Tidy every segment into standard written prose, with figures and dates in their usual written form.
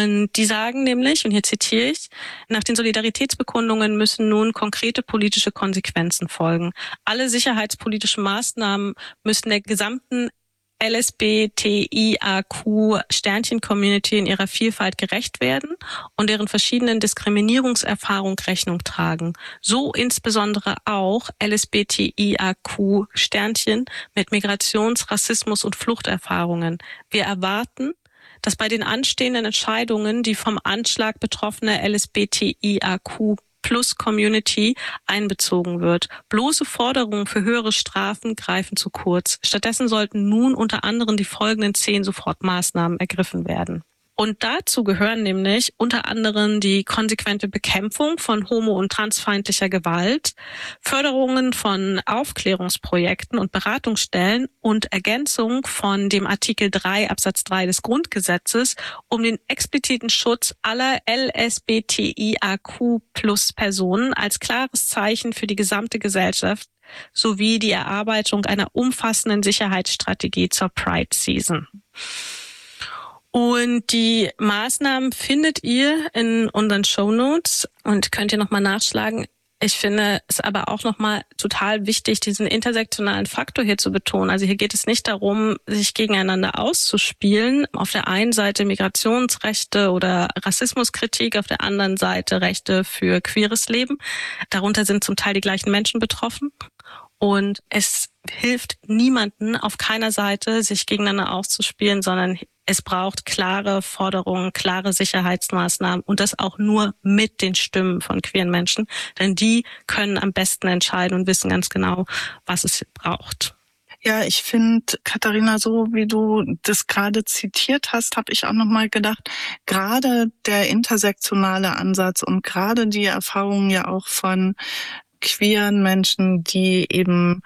Und die sagen nämlich, und hier zitiere ich, nach den Solidaritätsbekundungen müssen nun konkrete politische Konsequenzen folgen. Alle sicherheitspolitischen Maßnahmen müssen der gesamten LSBTIAQ-Sternchen-Community in ihrer Vielfalt gerecht werden und deren verschiedenen Diskriminierungserfahrungen Rechnung tragen. So insbesondere auch LSBTIAQ-Sternchen mit Migrations-, Rassismus- und Fluchterfahrungen. Wir erwarten, dass bei den anstehenden Entscheidungen die vom Anschlag betroffene LSBTIAQ Plus Community einbezogen wird. Bloße Forderungen für höhere Strafen greifen zu kurz. Stattdessen sollten nun unter anderem die folgenden 10 Sofortmaßnahmen ergriffen werden. Und dazu gehören nämlich unter anderem die konsequente Bekämpfung von homo- und transfeindlicher Gewalt, Förderungen von Aufklärungsprojekten und Beratungsstellen und Ergänzung von dem Artikel 3 Absatz 3 des Grundgesetzes, um den expliziten Schutz aller LSBTIAQ-Plus-Personen als klares Zeichen für die gesamte Gesellschaft sowie die Erarbeitung einer umfassenden Sicherheitsstrategie zur Pride-Season. Und die Maßnahmen findet ihr in unseren Shownotes und könnt ihr nochmal nachschlagen. Ich finde es aber auch nochmal total wichtig, diesen intersektionalen Faktor hier zu betonen. Also hier geht es nicht darum, sich gegeneinander auszuspielen. Auf der einen Seite Migrationsrechte oder Rassismuskritik, auf der anderen Seite Rechte für queeres Leben. Darunter sind zum Teil die gleichen Menschen betroffen. Und es hilft niemanden auf keiner Seite, sich gegeneinander auszuspielen, sondern es braucht klare Forderungen, klare Sicherheitsmaßnahmen und das auch nur mit den Stimmen von queeren Menschen, denn die können am besten entscheiden und wissen ganz genau, was es braucht. Ja, ich finde, Katharina, so wie du das gerade zitiert hast, habe ich auch nochmal gedacht, gerade der intersektionale Ansatz und gerade die Erfahrungen ja auch von queeren Menschen, die eben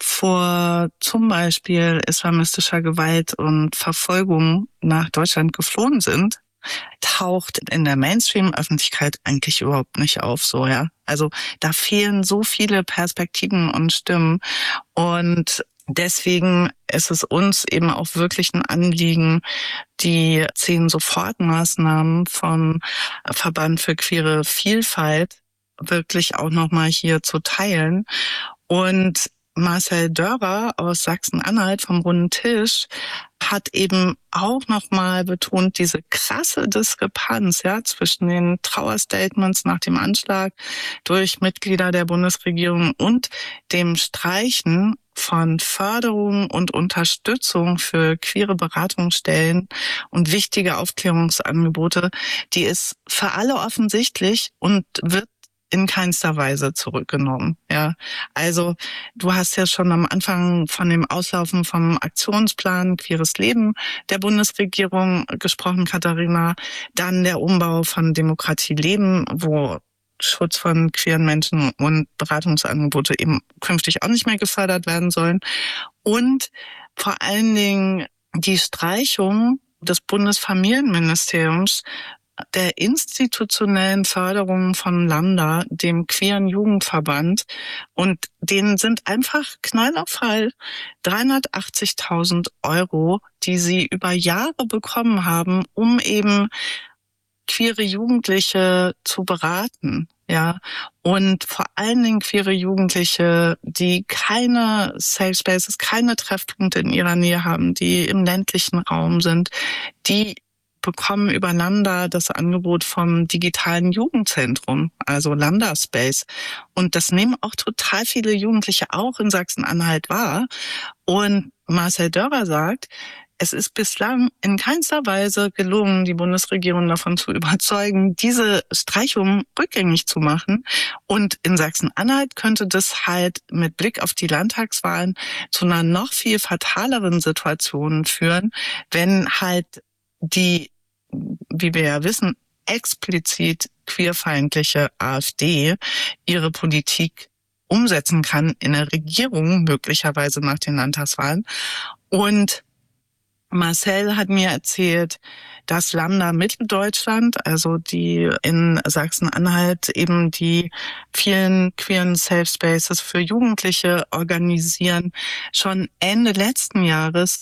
vor zum Beispiel islamistischer Gewalt und Verfolgung nach Deutschland geflohen sind, taucht in der Mainstream-Öffentlichkeit eigentlich überhaupt nicht auf, so, ja. Also da fehlen so viele Perspektiven und Stimmen und deswegen ist es uns eben auch wirklich ein Anliegen, die 10 Sofortmaßnahmen vom Verband für queere Vielfalt wirklich auch nochmal hier zu teilen. Und Marcel Dörrer aus Sachsen-Anhalt vom Runden Tisch hat eben auch nochmal betont, diese krasse Diskrepanz, ja, zwischen den Trauerstatements nach dem Anschlag durch Mitglieder der Bundesregierung und dem Streichen von Förderung und Unterstützung für queere Beratungsstellen und wichtige Aufklärungsangebote, die ist für alle offensichtlich und wird in keinster Weise zurückgenommen. Ja, also du hast ja schon am Anfang von dem Auslaufen vom Aktionsplan Queeres Leben der Bundesregierung gesprochen, Katharina. Dann der Umbau von Demokratie Leben, wo Schutz von queeren Menschen und Beratungsangebote eben künftig auch nicht mehr gefördert werden sollen. Und vor allen Dingen die Streichung des Bundesfamilienministeriums der institutionellen Förderung von Lambda, dem queeren Jugendverband. Und denen sind einfach Knall auf Fall 380.000 €, die sie über Jahre bekommen haben, um eben queere Jugendliche zu beraten. Ja, und vor allen Dingen queere Jugendliche, die keine Safe Spaces, keine Treffpunkte in ihrer Nähe haben, die im ländlichen Raum sind, die bekommen über Lambda das Angebot vom digitalen Jugendzentrum, also Lambda Space. Und das nehmen auch total viele Jugendliche auch in Sachsen-Anhalt wahr. Und Marcel Dörrer sagt, es ist bislang in keinster Weise gelungen, die Bundesregierung davon zu überzeugen, diese Streichung rückgängig zu machen. Und in Sachsen-Anhalt könnte das halt mit Blick auf die Landtagswahlen zu einer noch viel fataleren Situation führen, wenn halt die, wie wir ja wissen, explizit queerfeindliche AfD ihre Politik umsetzen kann in der Regierung, möglicherweise nach den Landtagswahlen. Und Marcel hat mir erzählt, dass Lambda Mitteldeutschland, also die in Sachsen-Anhalt eben die vielen queeren Safe Spaces für Jugendliche organisieren, schon Ende letzten Jahres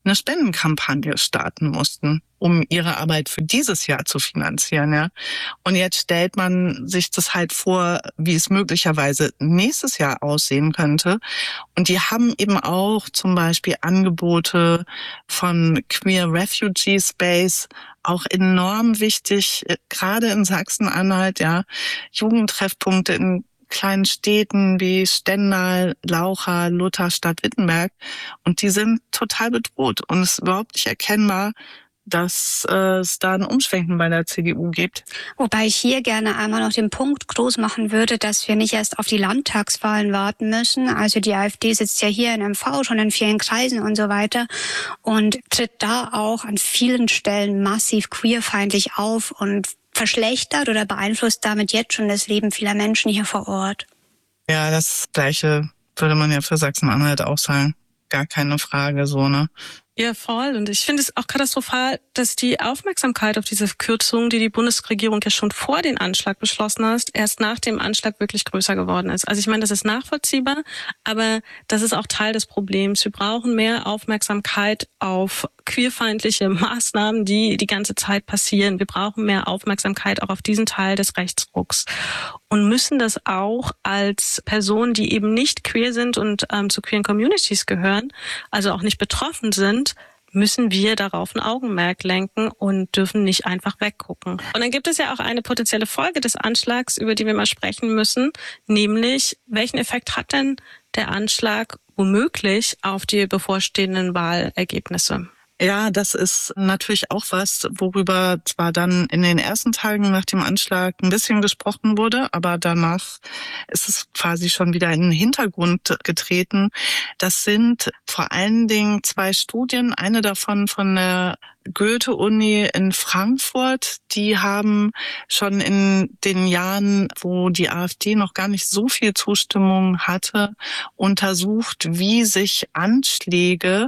eine Spendenkampagne starten mussten, um ihre Arbeit für dieses Jahr zu finanzieren, ja. Und jetzt stellt man sich das halt vor, wie es möglicherweise nächstes Jahr aussehen könnte. Und die haben eben auch zum Beispiel Angebote von Queer Refugee Space, auch enorm wichtig, gerade in Sachsen-Anhalt, ja. Jugendtreffpunkte in kleinen Städten wie Stendal, Laucha, Lutherstadt, Wittenberg. Und die sind total bedroht. Und es ist überhaupt nicht erkennbar, dass es da ein Umschwenken bei der CDU gibt. Wobei ich hier gerne einmal noch den Punkt groß machen würde, dass wir nicht erst auf die Landtagswahlen warten müssen. Also die AfD sitzt ja hier in MV schon in vielen Kreisen und so weiter und tritt da auch an vielen Stellen massiv queerfeindlich auf und verschlechtert oder beeinflusst damit jetzt schon das Leben vieler Menschen hier vor Ort. Ja, das Gleiche würde man ja für Sachsen-Anhalt auch sagen. Gar keine Frage, so, ne? Ja, voll. Und ich finde es auch katastrophal, dass die Aufmerksamkeit auf diese Kürzung, die die Bundesregierung ja schon vor dem Anschlag beschlossen hat, erst nach dem Anschlag wirklich größer geworden ist. Also ich meine, das ist nachvollziehbar, aber das ist auch Teil des Problems. Wir brauchen mehr Aufmerksamkeit auf queerfeindliche Maßnahmen, die die ganze Zeit passieren. Wir brauchen mehr Aufmerksamkeit auch auf diesen Teil des Rechtsrucks und müssen das auch als Personen, die eben nicht queer sind und zu queeren Communities gehören, also auch nicht betroffen sind, müssen wir darauf ein Augenmerk lenken und dürfen nicht einfach weggucken. Und dann gibt es ja auch eine potenzielle Folge des Anschlags, über die wir mal sprechen müssen, nämlich welchen Effekt hat denn der Anschlag womöglich auf die bevorstehenden Wahlergebnisse? Ja, das ist natürlich auch was, worüber zwar dann in den ersten Tagen nach dem Anschlag ein bisschen gesprochen wurde, aber danach ist es quasi schon wieder in den Hintergrund getreten. Das sind vor allen Dingen 2 Studien, eine davon von der Goethe-Uni in Frankfurt. Die haben schon in den Jahren, wo die AfD noch gar nicht so viel Zustimmung hatte, untersucht, wie sich Anschläge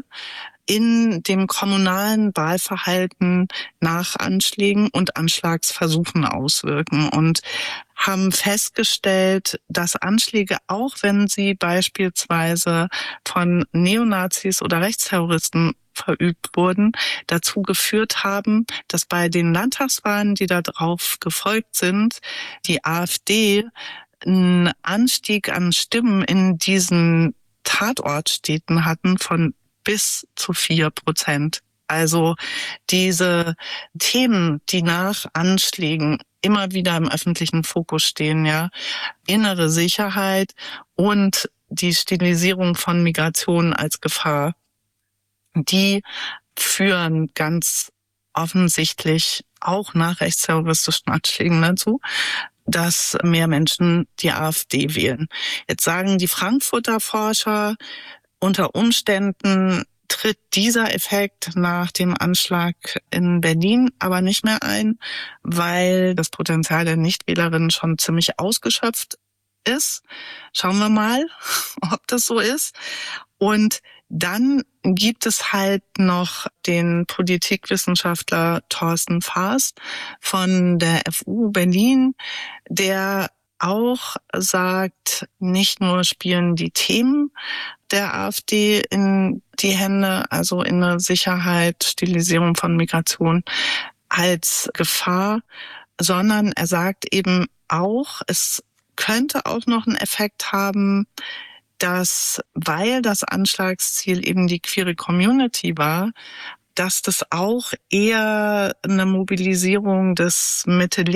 in dem kommunalen Wahlverhalten nach Anschlägen und Anschlagsversuchen auswirken und haben festgestellt, dass Anschläge, auch wenn sie beispielsweise von Neonazis oder Rechtsterroristen verübt wurden, dazu geführt haben, dass bei den Landtagswahlen, die darauf gefolgt sind, die AfD einen Anstieg an Stimmen in diesen Tatortstädten hatten von bis zu 4%. Also diese Themen, die nach Anschlägen immer wieder im öffentlichen Fokus stehen, ja, innere Sicherheit und die Stilisierung von Migration als Gefahr, die führen ganz offensichtlich auch nach rechtsterroristischen Anschlägen dazu, dass mehr Menschen die AfD wählen. Jetzt sagen die Frankfurter Forscher, unter Umständen tritt dieser Effekt nach dem Anschlag in Berlin aber nicht mehr ein, weil das Potenzial der Nichtwählerinnen schon ziemlich ausgeschöpft ist. Schauen wir mal, ob das so ist. Und dann gibt es halt noch den Politikwissenschaftler Thorsten Faas von der FU Berlin, der auch sagt, nicht nur spielen die Themen der AfD in die Hände, also innere Sicherheit, Stilisierung von Migration als Gefahr, sondern er sagt eben auch, es könnte auch noch einen Effekt haben, dass, weil das Anschlagsziel eben die queere Community war, dass das auch eher eine Mobilisierung des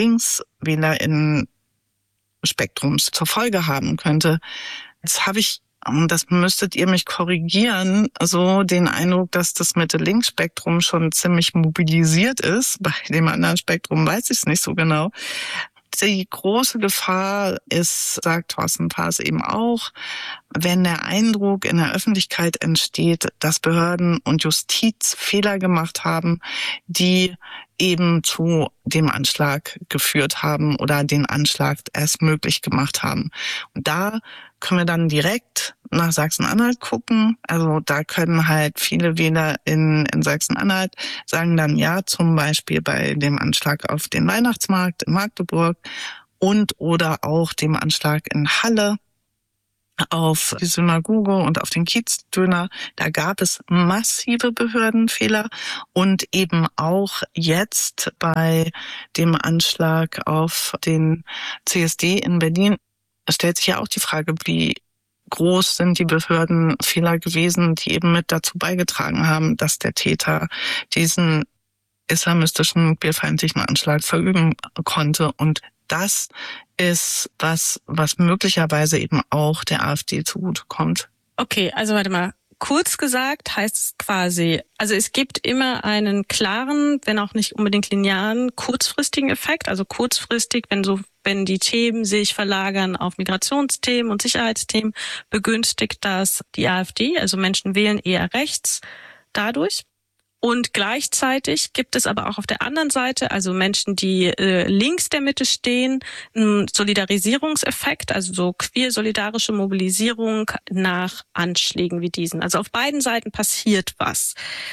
Mitte-Links-WählerInnen-Spektrums zur Folge haben könnte. Jetzt habe ich, und das müsstet ihr mich korrigieren, so den Eindruck, dass das Mitte-Links-Spektrum schon ziemlich mobilisiert ist. Bei dem anderen Spektrum weiß ich es nicht so genau. Die große Gefahr ist, sagt Thorsten Faas eben auch, wenn der Eindruck in der Öffentlichkeit entsteht, dass Behörden und Justiz Fehler gemacht haben, die eben zu dem Anschlag geführt haben oder den Anschlag erst möglich gemacht haben. Und da können wir dann direkt nach Sachsen-Anhalt gucken. Also da können halt viele Wähler in Sachsen-Anhalt sagen dann ja, zum Beispiel bei dem Anschlag auf den Weihnachtsmarkt in Magdeburg und oder auch dem Anschlag in Halle auf die Synagoge und auf den Kiezdöner, da gab es massive Behördenfehler und eben auch jetzt bei dem Anschlag auf den CSD in Berlin stellt sich ja auch die Frage, wie groß sind die Behördenfehler gewesen, die eben mit dazu beigetragen haben, dass der Täter diesen islamistischen, queerfeindlichen Anschlag verüben konnte. Und das ist was möglicherweise eben auch der AfD zugutekommt. Okay, also warte mal. Kurz gesagt heißt es quasi, also es gibt immer einen klaren, wenn auch nicht unbedingt linearen, kurzfristigen Effekt. Also kurzfristig, wenn die Themen sich verlagern auf Migrationsthemen und Sicherheitsthemen, begünstigt das die AfD. Also Menschen wählen eher rechts dadurch. Und gleichzeitig gibt es aber auch auf der anderen Seite, also Menschen, die links der Mitte stehen, einen Solidarisierungseffekt, also so queer-solidarische Mobilisierung nach Anschlägen wie diesen. Also auf beiden Seiten passiert was.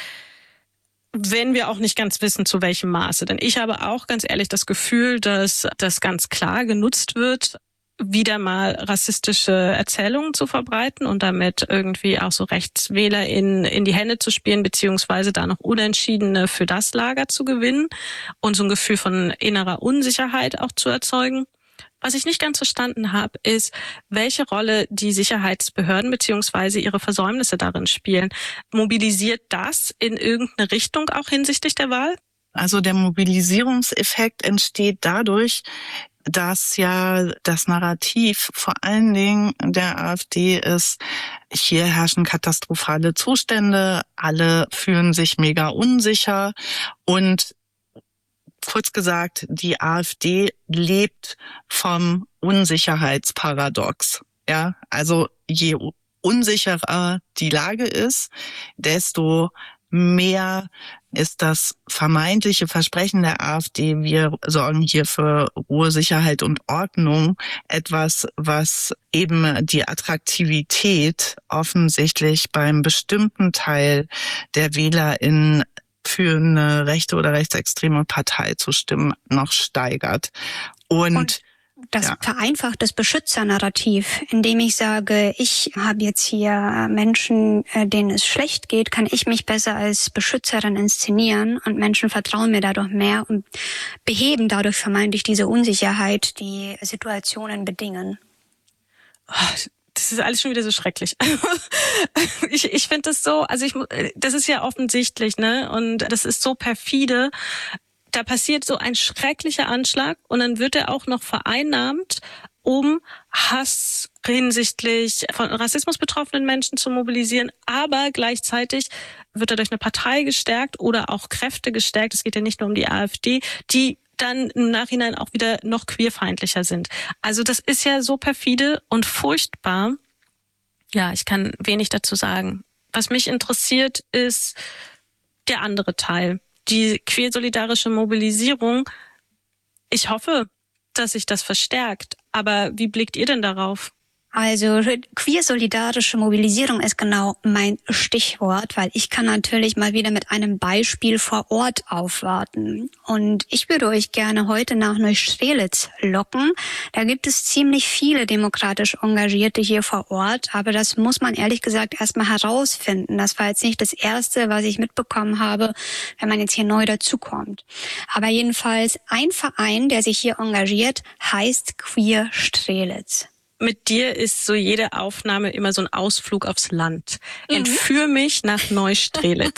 Wenn wir auch nicht ganz wissen, zu welchem Maße. Denn ich habe auch ganz ehrlich das Gefühl, dass das ganz klar genutzt wird, wieder mal rassistische Erzählungen zu verbreiten und damit irgendwie auch so Rechtswähler in die Hände zu spielen, beziehungsweise da noch Unentschiedene für das Lager zu gewinnen und so ein Gefühl von innerer Unsicherheit auch zu erzeugen. Was ich nicht ganz verstanden habe, ist, welche Rolle die Sicherheitsbehörden beziehungsweise ihre Versäumnisse darin spielen. Mobilisiert das in irgendeine Richtung auch hinsichtlich der Wahl? Also der Mobilisierungseffekt entsteht dadurch, dass ja das Narrativ vor allen Dingen der AfD ist, hier herrschen katastrophale Zustände, alle fühlen sich mega unsicher und kurz gesagt, die AfD lebt vom Unsicherheitsparadox. Ja, also je unsicherer die Lage ist, desto mehr ist das vermeintliche Versprechen der AfD, wir sorgen hier für Ruhe, Sicherheit und Ordnung, etwas, was eben die Attraktivität offensichtlich beim bestimmten Teil der WählerInnen für eine rechte oder rechtsextreme Partei zu stimmen noch steigert. Und das vereinfacht das Beschützernarrativ, indem ich sage, ich habe jetzt hier Menschen, denen es schlecht geht, kann ich mich besser als Beschützerin inszenieren und Menschen vertrauen mir dadurch mehr und beheben dadurch vermeintlich diese Unsicherheit, die Situationen bedingen. Das ist alles schon wieder so schrecklich. Ich finde das so, das ist ja offensichtlich, ne? Und das ist so perfide. Da passiert so ein schrecklicher Anschlag und dann wird er auch noch vereinnahmt, um Hass hinsichtlich von Rassismus betroffenen Menschen zu mobilisieren, aber gleichzeitig wird er durch eine Partei gestärkt oder auch Kräfte gestärkt. Es geht ja nicht nur um die AfD, die dann im Nachhinein auch wieder noch queerfeindlicher sind. Also das ist ja so perfide und furchtbar. Ja, ich kann wenig dazu sagen. Was mich interessiert, ist der andere Teil. Die queer-solidarische Mobilisierung. Ich hoffe, dass sich das verstärkt. Aber wie blickt ihr denn darauf? Also queer-solidarische Mobilisierung ist genau mein Stichwort, weil ich kann natürlich mal wieder mit einem Beispiel vor Ort aufwarten. Und ich würde euch gerne heute nach Neustrelitz locken. Da gibt es ziemlich viele demokratisch Engagierte hier vor Ort, aber das muss man ehrlich gesagt erstmal herausfinden. Das war jetzt nicht das Erste, was ich mitbekommen habe, wenn man jetzt hier neu dazukommt. Aber jedenfalls ein Verein, der sich hier engagiert, heißt Queer Strelitz. Mit dir ist so jede Aufnahme immer so ein Ausflug aufs Land. Entführ mich nach Neustrelitz.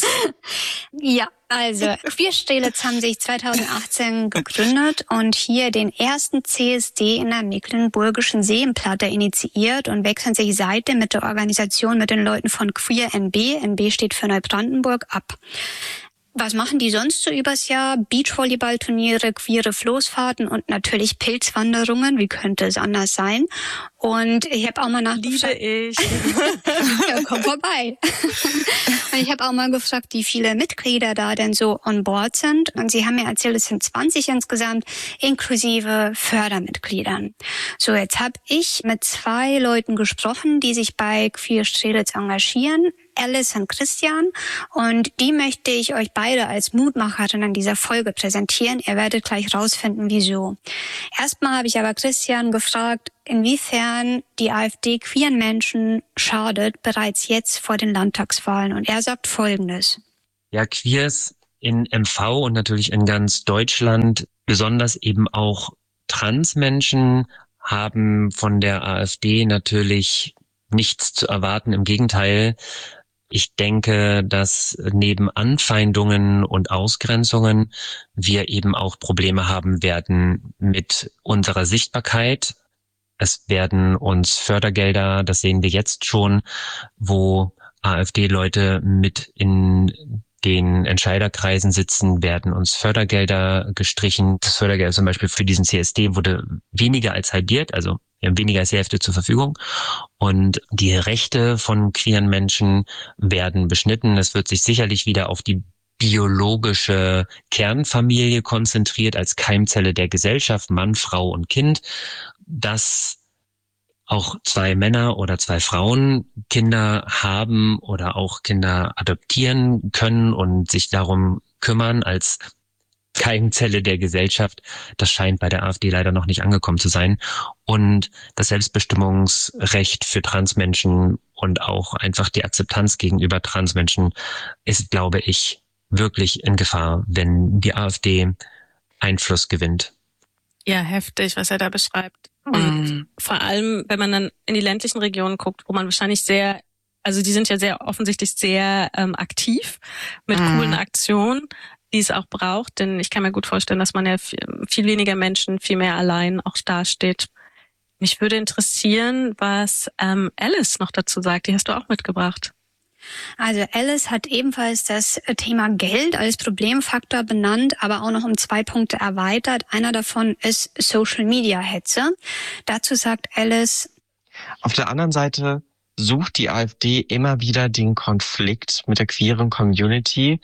Ja, also Queer Strelitz haben sich 2018 gegründet und hier den ersten CSD in der mecklenburgischen Seenplatte initiiert und wechseln sich seitdem mit der Organisation mit den Leuten von Queer NB, NB steht für Neubrandenburg, ab. Was machen die sonst so übers Jahr? Beachvolleyballturniere, queere Floßfahrten und natürlich Pilzwanderungen. Wie könnte es anders sein? Und ich habe auch mal nachgefragt. Liebe ich. Ja, komm vorbei. Und ich habe auch mal gefragt, wie viele Mitglieder da denn so on board sind. Und sie haben mir erzählt, es sind 20 insgesamt, inklusive Fördermitgliedern. So, jetzt habe ich mit 2 Leuten gesprochen, die sich bei Queer Strelitz engagieren. Alice und Christian. Und die möchte ich euch beide als Mutmacherin in dieser Folge präsentieren. Ihr werdet gleich rausfinden, wieso. Erstmal habe ich aber Christian gefragt, inwiefern die AfD queeren Menschen schadet, bereits jetzt vor den Landtagswahlen. Und er sagt Folgendes. Ja, Queers in MV und natürlich in ganz Deutschland, besonders eben auch Transmenschen, haben von der AfD natürlich nichts zu erwarten. Im Gegenteil, ich denke, dass neben Anfeindungen und Ausgrenzungen wir eben auch Probleme haben werden mit unserer Sichtbarkeit. Es werden uns Fördergelder, das sehen wir jetzt schon, wo AfD-Leute mit in den Entscheiderkreisen sitzen, werden uns Fördergelder gestrichen. Das Fördergeld zum Beispiel für diesen CSD wurde weniger als halbiert, also wir haben weniger als die Hälfte zur Verfügung. Und die Rechte von queeren Menschen werden beschnitten. Es wird sich sicherlich wieder auf die biologische Kernfamilie konzentriert als Keimzelle der Gesellschaft, Mann, Frau und Kind, dass auch 2 Männer oder 2 Frauen Kinder haben oder auch Kinder adoptieren können und sich darum kümmern als Keimzelle der Gesellschaft. Das scheint bei der AfD leider noch nicht angekommen zu sein. Und das Selbstbestimmungsrecht für Transmenschen und auch einfach die Akzeptanz gegenüber Transmenschen ist, glaube ich, wirklich in Gefahr, wenn die AfD Einfluss gewinnt. Ja, heftig, was er da beschreibt. Und vor allem, wenn man dann in die ländlichen Regionen guckt, wo man wahrscheinlich also die sind ja sehr offensichtlich sehr aktiv mit coolen Aktionen, die es auch braucht. Denn ich kann mir gut vorstellen, dass man ja viel weniger Menschen, viel mehr allein auch dasteht. Mich würde interessieren, was Alice noch dazu sagt. Die hast du auch mitgebracht. Also Alice hat ebenfalls das Thema Geld als Problemfaktor benannt, aber auch noch um 2 Punkte erweitert. Einer davon ist Social-Media-Hetze. Dazu sagt Alice: Auf der anderen Seite sucht die AfD immer wieder den Konflikt mit der queeren Community.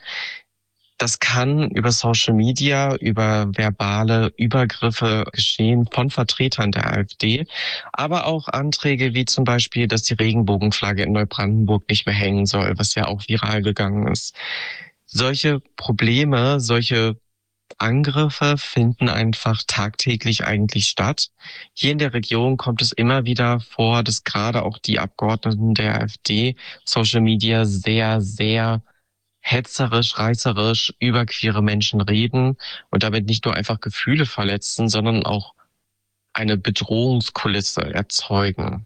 Das kann über Social Media, über verbale Übergriffe geschehen von Vertretern der AfD, aber auch Anträge wie zum Beispiel, dass die Regenbogenflagge in Neubrandenburg nicht mehr hängen soll, was ja auch viral gegangen ist. Solche Probleme, solche Angriffe finden einfach tagtäglich eigentlich statt. Hier in der Region kommt es immer wieder vor, dass gerade auch die Abgeordneten der AfD Social Media sehr, sehr hetzerisch, reißerisch über queere Menschen reden und damit nicht nur einfach Gefühle verletzen, sondern auch eine Bedrohungskulisse erzeugen.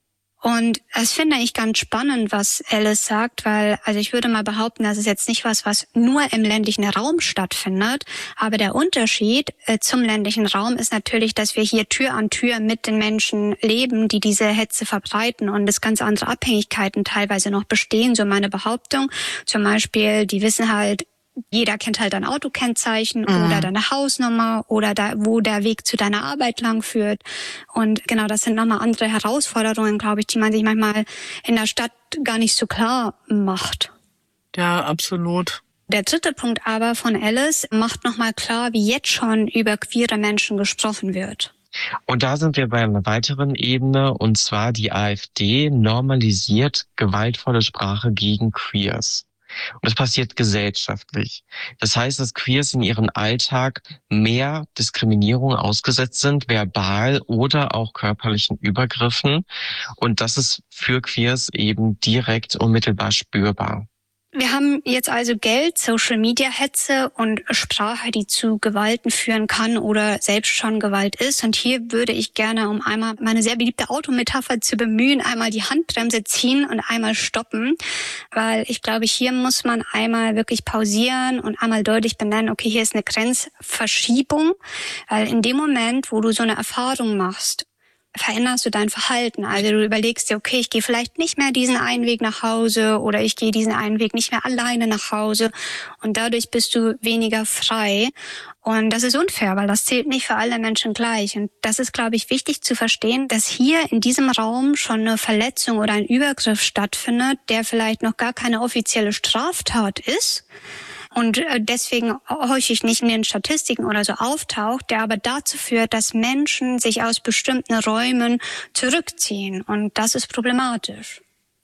Und das finde ich ganz spannend, was Alice sagt, weil, also ich würde mal behaupten, das ist jetzt nicht was nur im ländlichen Raum stattfindet. Aber der Unterschied zum ländlichen Raum ist natürlich, dass wir hier Tür an Tür mit den Menschen leben, die diese Hetze verbreiten und es ganz andere Abhängigkeiten teilweise noch bestehen. So meine Behauptung. Zum Beispiel, die wissen halt, jeder kennt halt dein Autokennzeichen oder deine Hausnummer oder wo der Weg zu deiner Arbeit lang führt. Und genau, das sind nochmal andere Herausforderungen, glaube ich, die man sich manchmal in der Stadt gar nicht so klar macht. Ja, absolut. Der 3. Punkt aber von Alice macht nochmal klar, wie jetzt schon über queere Menschen gesprochen wird. Und da sind wir bei einer weiteren Ebene, und zwar die AfD normalisiert gewaltvolle Sprache gegen Queers. Und das passiert gesellschaftlich. Das heißt, dass Queers in ihrem Alltag mehr Diskriminierung ausgesetzt sind, verbal oder auch körperlichen Übergriffen. Und das ist für Queers eben direkt unmittelbar spürbar. Wir haben jetzt also Geld, Social-Media-Hetze und Sprache, die zu Gewalten führen kann oder selbst schon Gewalt ist. Und hier würde ich gerne, um einmal meine sehr beliebte Autometapher zu bemühen, einmal die Handbremse ziehen und einmal stoppen. Weil ich glaube, hier muss man einmal wirklich pausieren und einmal deutlich benennen, okay, hier ist eine Grenzverschiebung. Weil in dem Moment, wo du so eine Erfahrung machst, veränderst du dein Verhalten. Also du überlegst dir, okay, ich gehe vielleicht nicht mehr diesen einen Weg nach Hause oder ich gehe diesen einen Weg nicht mehr alleine nach Hause und dadurch bist du weniger frei. Und das ist unfair, weil das zählt nicht für alle Menschen gleich. Und das ist, glaube ich, wichtig zu verstehen, dass hier in diesem Raum schon eine Verletzung oder ein Übergriff stattfindet, der vielleicht noch gar keine offizielle Straftat ist und deswegen häufig nicht in den Statistiken oder so auftaucht, der aber dazu führt, dass Menschen sich aus bestimmten Räumen zurückziehen. Und das ist problematisch.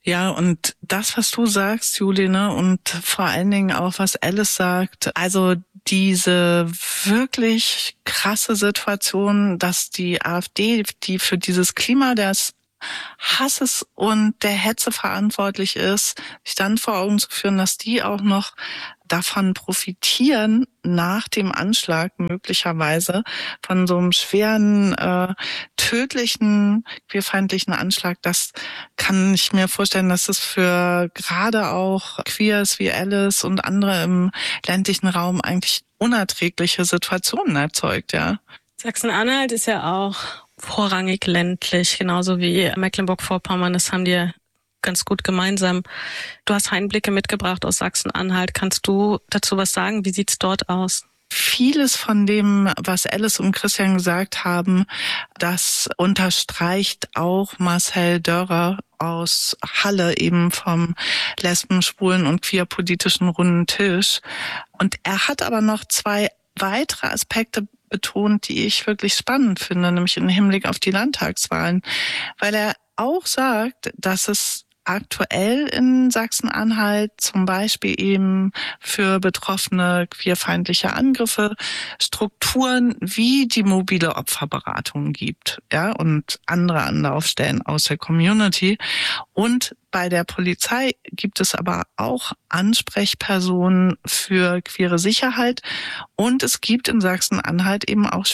Ja, und das, was du sagst, Julie, ne, und vor allen Dingen auch, was Alice sagt, also diese wirklich krasse Situation, dass die AfD, die für dieses Klima des Hasses und der Hetze verantwortlich ist, sich dann vor Augen zu führen, dass die auch noch davon profitieren, nach dem Anschlag möglicherweise von so einem schweren, tödlichen, queerfeindlichen Anschlag. Das kann ich mir vorstellen, dass es für gerade auch Queers wie Alice und andere im ländlichen Raum eigentlich unerträgliche Situationen erzeugt, ja. Sachsen-Anhalt ist ja auch vorrangig ländlich, genauso wie Mecklenburg-Vorpommern. Das haben die ganz gut gemeinsam. Du hast Einblicke mitgebracht aus Sachsen-Anhalt. Kannst du dazu was sagen? Wie sieht's dort aus? Vieles von dem, was Alice und Christian gesagt haben, das unterstreicht auch Marcel Dörrer aus Halle, eben vom Lesben-, Schwulen- und queerpolitischen Runden Tisch. Und er hat aber noch 2 weitere Aspekte betont, die ich wirklich spannend finde, nämlich im Hinblick auf die Landtagswahlen, weil er auch sagt, dass es aktuell in Sachsen-Anhalt zum Beispiel eben für Betroffene queerfeindliche Angriffe Strukturen wie die mobile Opferberatung gibt, ja, und andere Anlaufstellen aus der Community. Und bei der Polizei gibt es aber auch Ansprechpersonen für queere Sicherheit. Und es gibt in Sachsen-Anhalt eben auch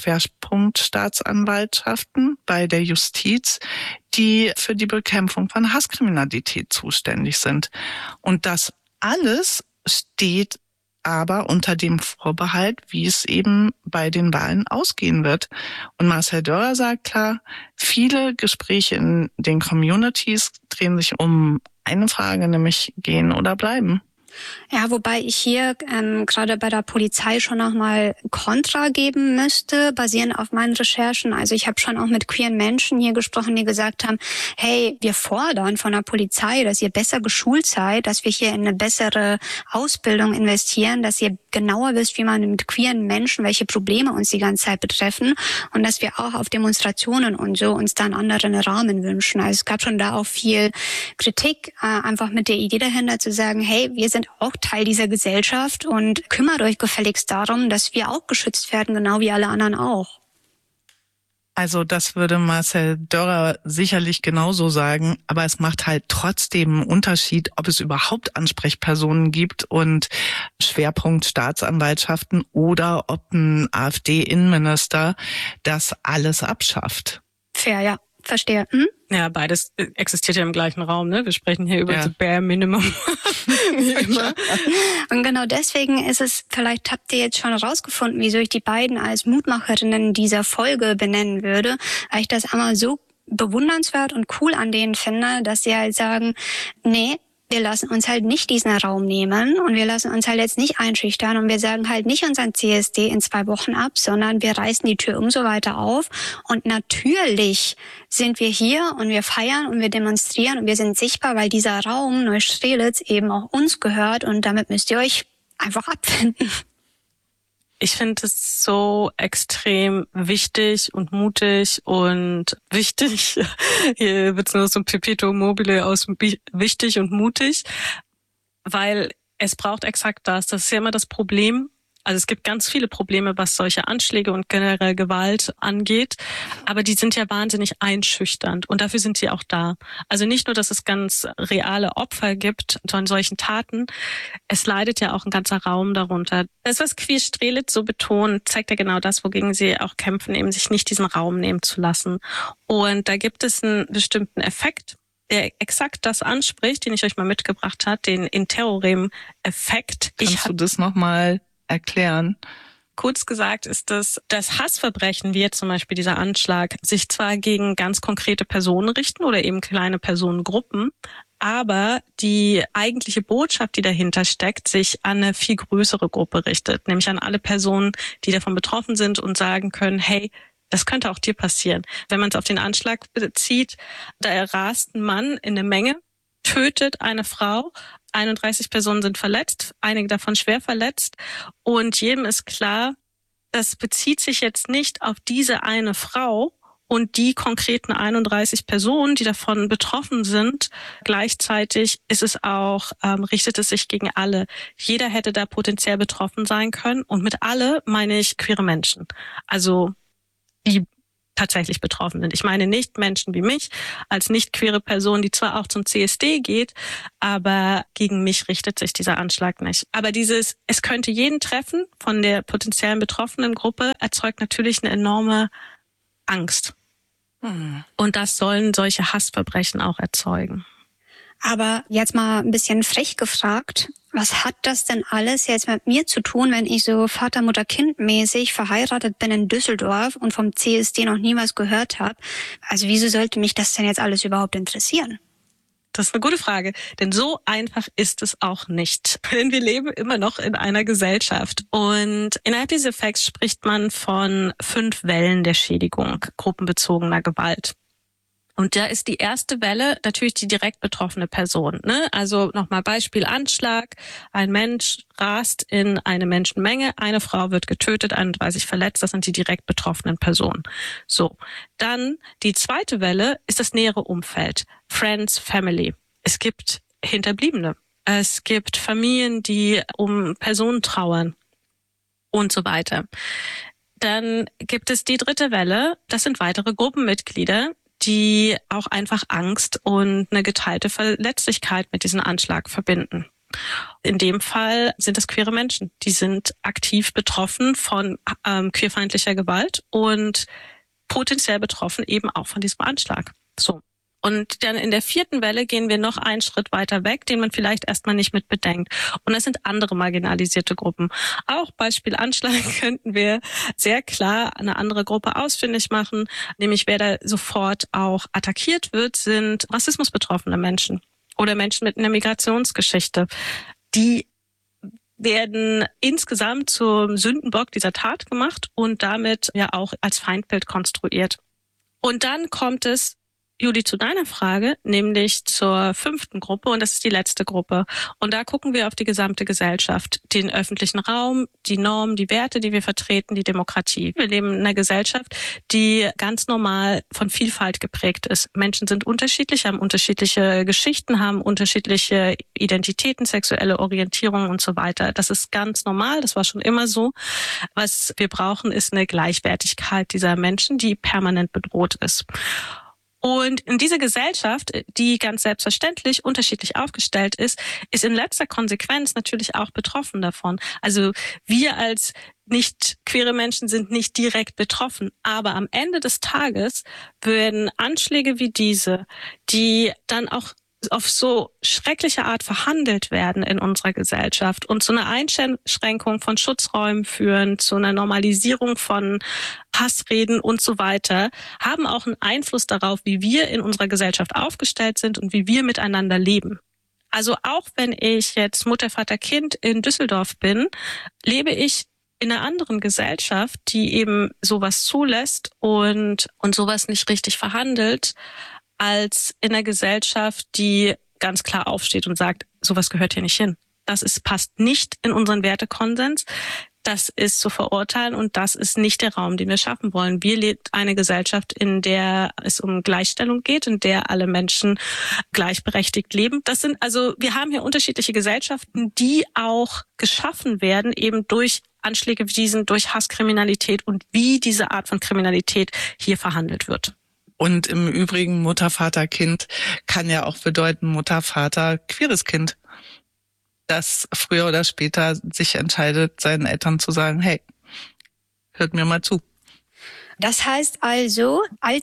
Schwerpunktstaatsanwaltschaften bei der Justiz, die für die Bekämpfung von Hasskriminalität zuständig sind. Und das alles steht aber unter dem Vorbehalt, wie es eben bei den Wahlen ausgehen wird. Und Marcel Dörrer sagt klar, viele Gespräche in den Communities drehen sich um eine Frage, nämlich gehen oder bleiben. Ja, wobei ich hier gerade bei der Polizei schon nochmal Kontra geben müsste, basierend auf meinen Recherchen. Also ich habe schon auch mit queeren Menschen hier gesprochen, die gesagt haben, hey, wir fordern von der Polizei, dass ihr besser geschult seid, dass wir hier in eine bessere Ausbildung investieren, dass ihr genauer wisst, wie man mit queeren Menschen, welche Probleme uns die ganze Zeit betreffen und dass wir auch auf Demonstrationen und so uns da einen anderen Rahmen wünschen. Also es gab schon da auch viel Kritik, einfach mit der Idee dahinter zu sagen, hey, wir sind auch Teil dieser Gesellschaft und kümmert euch gefälligst darum, dass wir auch geschützt werden, genau wie alle anderen auch. Also das würde Marcel Dörrer sicherlich genauso sagen, aber es macht halt trotzdem einen Unterschied, ob es überhaupt Ansprechpersonen gibt und Schwerpunkt Staatsanwaltschaften oder ob ein AfD-Innenminister das alles abschafft. Fair, ja. Verstehe. Ja, beides existiert ja im gleichen Raum, ne? Wir sprechen hier über the bare minimum. Wie immer. Und genau deswegen ist es, vielleicht habt ihr jetzt schon herausgefunden, wieso ich die beiden als Mutmacherinnen dieser Folge benennen würde, weil ich das einmal so bewundernswert und cool an denen finde, dass sie halt sagen, nee, wir lassen uns halt nicht diesen Raum nehmen und wir lassen uns halt jetzt nicht einschüchtern und wir sagen halt nicht unseren CSD in 2 Wochen ab, sondern wir reißen die Tür umso weiter auf und natürlich sind wir hier und wir feiern und wir demonstrieren und wir sind sichtbar, weil dieser Raum Neustrelitz eben auch uns gehört und damit müsst ihr euch einfach abfinden. Ich finde es so extrem wichtig und mutig und wichtig. Hier wird es nur so ein Perpetuum mobile aus wichtig und mutig, weil es braucht exakt das. Das ist ja immer das Problem. Also es gibt ganz viele Probleme, was solche Anschläge und generell Gewalt angeht, aber die sind ja wahnsinnig einschüchternd und dafür sind sie auch da. Also nicht nur, dass es ganz reale Opfer gibt von solchen Taten, es leidet ja auch ein ganzer Raum darunter. Das, was Queer Strelitz so betont, zeigt ja genau das, wogegen sie auch kämpfen, eben sich nicht diesen Raum nehmen zu lassen. Und da gibt es einen bestimmten Effekt, der exakt das anspricht, den ich euch mal mitgebracht habe, den Interrorem-Effekt. Kannst du das nochmal erklären? Kurz gesagt ist das Hassverbrechen, wie jetzt zum Beispiel dieser Anschlag, sich zwar gegen ganz konkrete Personen richten oder eben kleine Personengruppen, aber die eigentliche Botschaft, die dahinter steckt, sich an eine viel größere Gruppe richtet, nämlich an alle Personen, die davon betroffen sind und sagen können, hey, das könnte auch dir passieren. Wenn man es auf den Anschlag bezieht, da rast ein Mann in eine Menge, tötet eine Frau, 31 Personen sind verletzt, einige davon schwer verletzt und jedem ist klar, das bezieht sich jetzt nicht auf diese eine Frau und die konkreten 31 Personen, die davon betroffen sind. Gleichzeitig ist es auch, richtet es sich gegen alle. Jeder hätte da potenziell betroffen sein können. Und mit alle meine ich queere Menschen. Also die tatsächlich betroffen sind. Ich meine nicht Menschen wie mich als nicht queere Person, die zwar auch zum CSD geht, aber gegen mich richtet sich dieser Anschlag nicht. Aber es könnte jeden treffen von der potenziellen betroffenen Gruppe, erzeugt natürlich eine enorme Angst. Und das sollen solche Hassverbrechen auch erzeugen. Aber jetzt mal ein bisschen frech gefragt, was hat das denn alles jetzt mit mir zu tun, wenn ich so Vater, Mutter, Kind mäßig verheiratet bin in Düsseldorf und vom CSD noch nie was gehört habe? Also wieso sollte mich das denn jetzt alles überhaupt interessieren? Das ist eine gute Frage, denn so einfach ist es auch nicht. Denn wir leben immer noch in einer Gesellschaft. Und innerhalb dieses Effekts spricht man von 5 Wellen der Schädigung gruppenbezogener Gewalt. Und da ist die erste Welle natürlich die direkt betroffene Person. Ne? Also nochmal Beispiel Anschlag. Ein Mensch rast in eine Menschenmenge, eine Frau wird getötet, 31 verletzt. Das sind die direkt betroffenen Personen. So, dann die zweite Welle ist das nähere Umfeld. Friends, Family. Es gibt Hinterbliebene. Es gibt Familien, die um Personen trauern und so weiter. Dann gibt es die dritte Welle. Das sind weitere Gruppenmitglieder, die auch einfach Angst und eine geteilte Verletzlichkeit mit diesem Anschlag verbinden. In dem Fall sind es queere Menschen. Die sind aktiv betroffen von queerfeindlicher Gewalt und potenziell betroffen eben auch von diesem Anschlag. So. Und dann in der vierten Welle gehen wir noch einen Schritt weiter weg, den man vielleicht erstmal nicht mit bedenkt. Und das sind andere marginalisierte Gruppen. Auch Beispiel Anschlag könnten wir sehr klar eine andere Gruppe ausfindig machen. Nämlich wer da sofort auch attackiert wird, sind rassismusbetroffene Menschen oder Menschen mit einer Migrationsgeschichte. Die werden insgesamt zum Sündenbock dieser Tat gemacht und damit ja auch als Feindbild konstruiert. Und dann kommt es, Juli, zu deiner Frage, nämlich zur 5. Gruppe, und das ist die letzte Gruppe. Und da gucken wir auf die gesamte Gesellschaft, den öffentlichen Raum, die Normen, die Werte, die wir vertreten, die Demokratie. Wir leben in einer Gesellschaft, die ganz normal von Vielfalt geprägt ist. Menschen sind unterschiedlich, haben unterschiedliche Geschichten, haben unterschiedliche Identitäten, sexuelle Orientierung und so weiter. Das ist ganz normal, das war schon immer so. Was wir brauchen, ist eine Gleichwertigkeit dieser Menschen, die permanent bedroht ist. Und in dieser Gesellschaft, die ganz selbstverständlich unterschiedlich aufgestellt ist in letzter Konsequenz natürlich auch betroffen davon. Also wir als nicht queere Menschen sind nicht direkt betroffen, aber am Ende des Tages würden Anschläge wie diese, die dann auch auf so schreckliche Art verhandelt werden in unserer Gesellschaft und zu einer Einschränkung von Schutzräumen führen, zu einer Normalisierung von Hassreden und so weiter, haben auch einen Einfluss darauf, wie wir in unserer Gesellschaft aufgestellt sind und wie wir miteinander leben. Also auch wenn ich jetzt Mutter, Vater, Kind in Düsseldorf bin, lebe ich in einer anderen Gesellschaft, die eben sowas zulässt und sowas nicht richtig verhandelt, als in einer Gesellschaft, die ganz klar aufsteht und sagt, sowas gehört hier nicht hin. Passt nicht in unseren Wertekonsens. Das ist zu verurteilen und das ist nicht der Raum, den wir schaffen wollen. Wir leben eine Gesellschaft, in der es um Gleichstellung geht, in der alle Menschen gleichberechtigt leben. Wir haben hier unterschiedliche Gesellschaften, die auch geschaffen werden, eben durch Anschläge wie diesen, durch Hasskriminalität und wie diese Art von Kriminalität hier verhandelt wird. Und im Übrigen Mutter, Vater, Kind kann ja auch bedeuten Mutter, Vater, queeres Kind, das früher oder später sich entscheidet, seinen Eltern zu sagen, hey, hört mir mal zu. Das heißt also,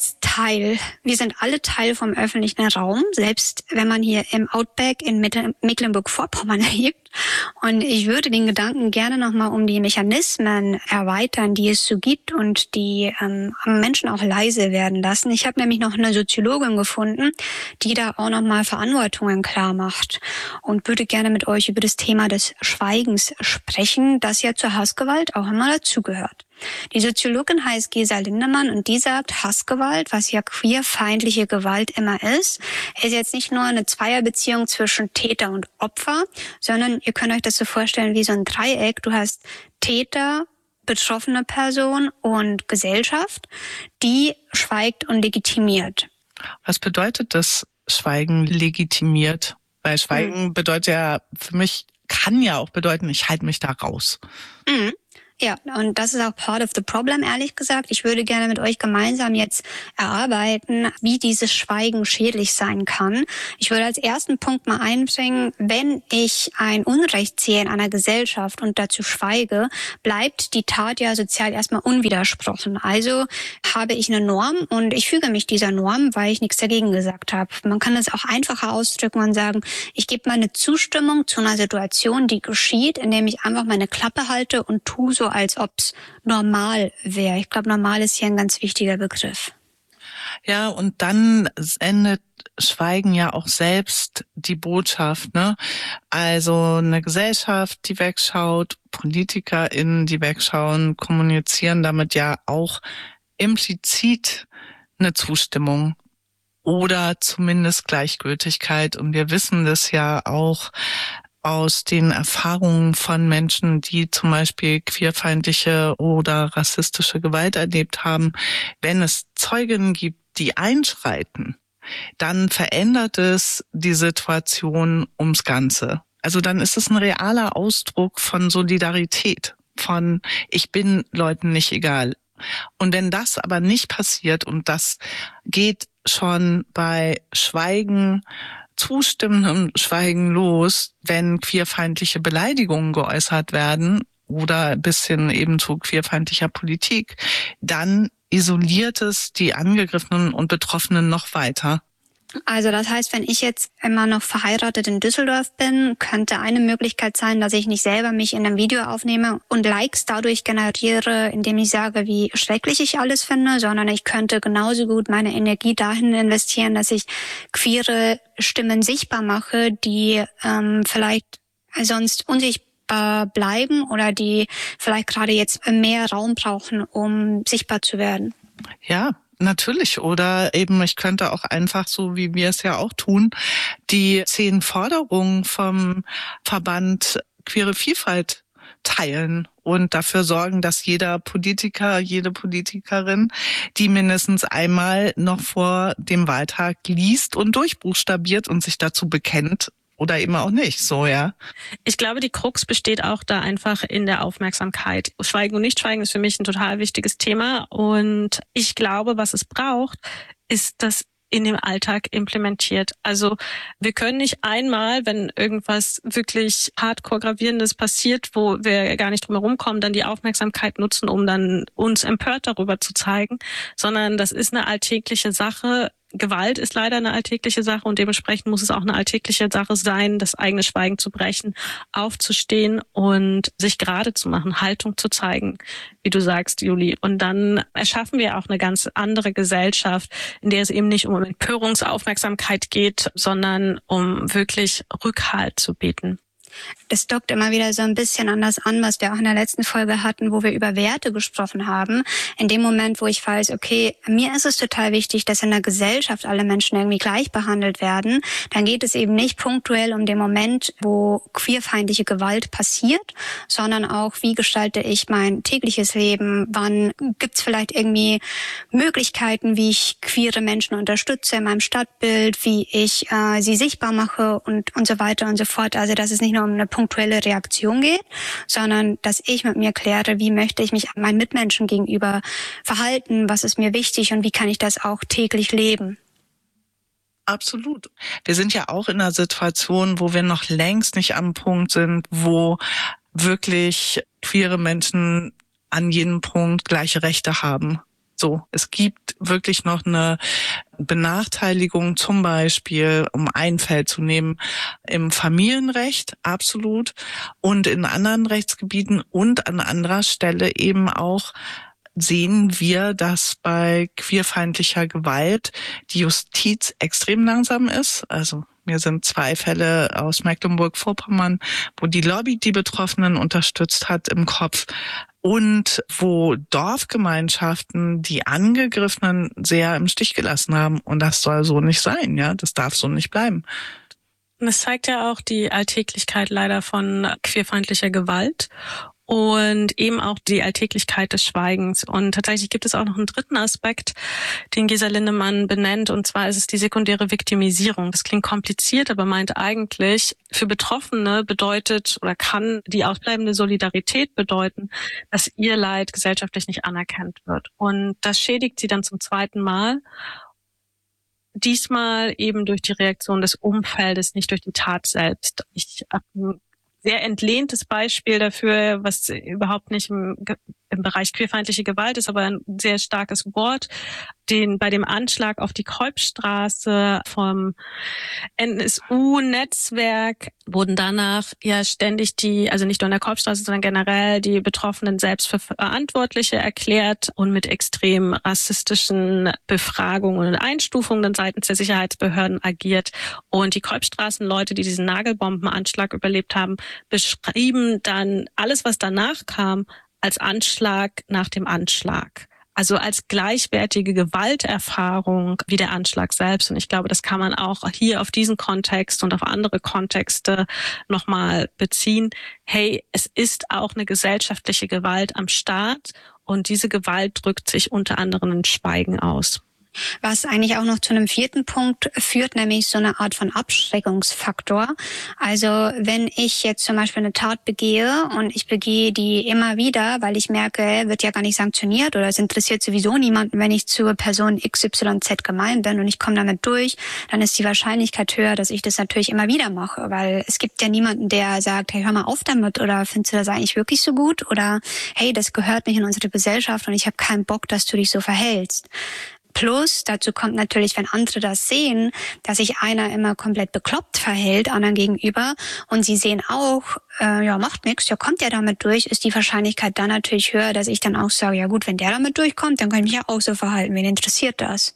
wir sind alle Teil vom öffentlichen Raum, selbst wenn man hier im Outback in Mecklenburg-Vorpommern lebt. Und ich würde den Gedanken gerne nochmal um die Mechanismen erweitern, die es so gibt und die Menschen auch leise werden lassen. Ich habe nämlich noch eine Soziologin gefunden, die da auch nochmal Verantwortungen klar macht und würde gerne mit euch über das Thema des Schweigens sprechen, das ja zur Hassgewalt auch immer dazugehört. Die Soziologin heißt Gesa Lindemann und die sagt, Hassgewalt, was ja queerfeindliche Gewalt immer ist jetzt nicht nur eine Zweierbeziehung zwischen Täter und Opfer, sondern ihr könnt euch das so vorstellen wie so ein Dreieck. Du hast Täter, betroffene Person und Gesellschaft, die schweigt und legitimiert. Was bedeutet das Schweigen legitimiert? Weil Schweigen bedeutet ja, für mich kann ja auch bedeuten, ich halte mich da raus. Mhm. Ja, und das ist auch part of the problem, ehrlich gesagt. Ich würde gerne mit euch gemeinsam jetzt erarbeiten, wie dieses Schweigen schädlich sein kann. Ich würde als ersten Punkt mal einbringen, wenn ich ein Unrecht sehe in einer Gesellschaft und dazu schweige, bleibt die Tat ja sozial erstmal unwidersprochen. Also habe ich eine Norm und ich füge mich dieser Norm, weil ich nichts dagegen gesagt habe. Man kann das auch einfacher ausdrücken und sagen, ich gebe meine Zustimmung zu einer Situation, die geschieht, indem ich einfach meine Klappe halte und tue so, als ob es normal wäre. Ich glaube, normal ist hier ein ganz wichtiger Begriff. Ja, und dann endet Schweigen ja auch selbst die Botschaft, ne? Also eine Gesellschaft, die wegschaut, PolitikerInnen, die wegschauen, kommunizieren damit ja auch implizit eine Zustimmung oder zumindest Gleichgültigkeit. Und wir wissen das ja auch aus den Erfahrungen von Menschen, die zum Beispiel queerfeindliche oder rassistische Gewalt erlebt haben. Wenn es Zeuginnen gibt, die einschreiten, dann verändert es die Situation ums Ganze. Also dann ist es ein realer Ausdruck von Solidarität, von ich bin Leuten nicht egal. Und wenn das aber nicht passiert, und das geht schon bei Schweigen, zustimmendem Schweigen los, wenn queerfeindliche Beleidigungen geäußert werden oder bis hin eben zu queerfeindlicher Politik, dann isoliert es die Angegriffenen und Betroffenen noch weiter. Also das heißt, wenn ich jetzt immer noch verheiratet in Düsseldorf bin, könnte eine Möglichkeit sein, dass ich nicht selber mich in einem Video aufnehme und Likes dadurch generiere, indem ich sage, wie schrecklich ich alles finde, sondern ich könnte genauso gut meine Energie dahin investieren, dass ich queere Stimmen sichtbar mache, die vielleicht sonst unsichtbar bleiben oder die vielleicht gerade jetzt mehr Raum brauchen, um sichtbar zu werden. Ja, natürlich. Oder eben, ich könnte auch einfach, so wie wir es ja auch tun, die 10 Forderungen vom Verband Queere Vielfalt teilen und dafür sorgen, dass jeder Politiker, jede Politikerin die mindestens einmal noch vor dem Wahltag liest und durchbuchstabiert und sich dazu bekennt. Oder eben auch nicht, so, ja. Ich glaube, die Krux besteht auch da einfach in der Aufmerksamkeit. Schweigen und Nichtschweigen ist für mich ein total wichtiges Thema. Und ich glaube, was es braucht, ist das in dem Alltag implementiert. Also wir können nicht einmal, wenn irgendwas wirklich hardcore Gravierendes passiert, wo wir gar nicht drum herum kommen, dann die Aufmerksamkeit nutzen, um dann uns empört darüber zu zeigen, sondern das ist eine alltägliche Sache. Gewalt ist leider eine alltägliche Sache und dementsprechend muss es auch eine alltägliche Sache sein, das eigene Schweigen zu brechen, aufzustehen und sich gerade zu machen, Haltung zu zeigen, wie du sagst, Juli. Und dann erschaffen wir auch eine ganz andere Gesellschaft, in der es eben nicht um Empörungsaufmerksamkeit geht, sondern um wirklich Rückhalt zu bieten. Das dockt immer wieder so ein bisschen an das an, was wir auch in der letzten Folge hatten, wo wir über Werte gesprochen haben. In dem Moment, wo ich weiß, okay, mir ist es total wichtig, dass in der Gesellschaft alle Menschen irgendwie gleich behandelt werden, dann geht es eben nicht punktuell um den Moment, wo queerfeindliche Gewalt passiert, sondern auch, wie gestalte ich mein tägliches Leben, wann gibt's vielleicht irgendwie Möglichkeiten, wie ich queere Menschen unterstütze in meinem Stadtbild, wie ich sie sichtbar mache und so weiter und so fort. Also, dass es nicht nur um eine punktuelle Reaktion geht, sondern dass ich mit mir kläre, wie möchte ich mich meinen Mitmenschen gegenüber verhalten, was ist mir wichtig und wie kann ich das auch täglich leben. Absolut. Wir sind ja auch in einer Situation, wo wir noch längst nicht am Punkt sind, wo wirklich queere Menschen an jedem Punkt gleiche Rechte haben. So, es gibt wirklich noch eine Benachteiligung, zum Beispiel, um ein Feld zu nehmen, im Familienrecht, absolut, und in anderen Rechtsgebieten und an anderer Stelle eben auch sehen wir, dass bei queerfeindlicher Gewalt die Justiz extrem langsam ist. Also mir sind 2 Fälle aus Mecklenburg-Vorpommern, wo die Lobby die Betroffenen unterstützt hat, im Kopf. Und wo Dorfgemeinschaften die Angegriffenen sehr im Stich gelassen haben. Und das soll so nicht sein, ja. Das darf so nicht bleiben. Und es zeigt ja auch die Alltäglichkeit leider von queerfeindlicher Gewalt. und eben auch die Alltäglichkeit des Schweigens. Und tatsächlich gibt es auch noch einen dritten Aspekt, den Gesa Lindemann benennt, und zwar ist es die sekundäre Viktimisierung. Das klingt kompliziert, aber meint eigentlich, für Betroffene bedeutet oder kann die ausbleibende Solidarität bedeuten, dass ihr Leid gesellschaftlich nicht anerkannt wird. Und das schädigt sie dann zum zweiten Mal. Diesmal eben durch die Reaktion des Umfeldes, nicht durch die Tat selbst. Ich habe ein sehr entlehntes Beispiel dafür, was überhaupt nicht im Bereich queerfeindliche Gewalt ist, aber ein sehr starkes Wort, bei dem Anschlag auf die Kolbstraße vom NSU-Netzwerk wurden danach ja ständig also nicht nur in der Kolbstraße, sondern generell die Betroffenen selbst für Verantwortliche erklärt und mit extrem rassistischen Befragungen und Einstufungen seitens der Sicherheitsbehörden agiert. Und die Kolbstraßenleute, die diesen Nagelbombenanschlag überlebt haben, beschrieben dann alles, was danach kam, als Anschlag nach dem Anschlag. Also als gleichwertige Gewalterfahrung wie der Anschlag selbst. Und ich glaube, das kann man auch hier auf diesen Kontext und auf andere Kontexte nochmal beziehen. Hey, es ist auch eine gesellschaftliche Gewalt am Start und diese Gewalt drückt sich unter anderem in Schweigen aus. Was eigentlich auch noch zu einem vierten Punkt führt, nämlich so eine Art von Abschreckungsfaktor. Also wenn ich jetzt zum Beispiel eine Tat begehe und ich begehe die immer wieder, weil ich merke, wird ja gar nicht sanktioniert oder es interessiert sowieso niemanden, wenn ich zur Person XYZ gemein bin und ich komme damit durch, dann ist die Wahrscheinlichkeit höher, dass ich das natürlich immer wieder mache, weil es gibt ja niemanden, der sagt, hey, hör mal auf damit oder findest du das eigentlich wirklich so gut oder hey, das gehört nicht in unsere Gesellschaft und ich habe keinen Bock, dass du dich so verhältst. Plus, dazu kommt natürlich, wenn andere das sehen, dass sich einer immer komplett bekloppt verhält anderen gegenüber und sie sehen auch, ja, macht nichts, der kommt ja damit durch, ist die Wahrscheinlichkeit dann natürlich höher, dass ich dann auch sage, ja gut, wenn der damit durchkommt, dann kann ich mich ja auch so verhalten, wen interessiert das?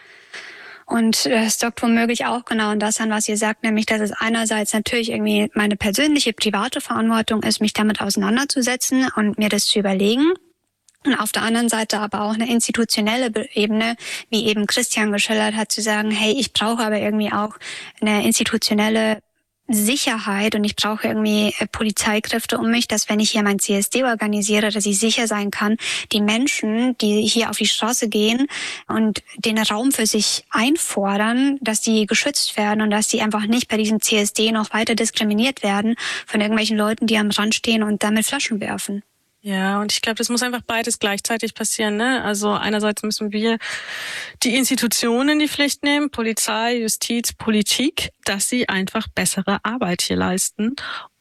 Und das dockt womöglich auch genau an das an, was ihr sagt, nämlich, dass es einerseits natürlich irgendwie meine persönliche, private Verantwortung ist, mich damit auseinanderzusetzen und mir das zu überlegen. Und auf der anderen Seite aber auch eine institutionelle Ebene, wie eben Christian geschildert hat, zu sagen, hey, ich brauche aber irgendwie auch eine institutionelle Sicherheit und ich brauche irgendwie Polizeikräfte um mich, dass wenn ich hier mein CSD organisiere, dass ich sicher sein kann, die Menschen, die hier auf die Straße gehen und den Raum für sich einfordern, dass die geschützt werden und dass die einfach nicht bei diesem CSD noch weiter diskriminiert werden von irgendwelchen Leuten, die am Rand stehen und damit Flaschen werfen. Ja, und ich glaube, das muss einfach beides gleichzeitig passieren, ne? Also einerseits müssen wir die Institutionen in die Pflicht nehmen, Polizei, Justiz, Politik, dass sie einfach bessere Arbeit hier leisten.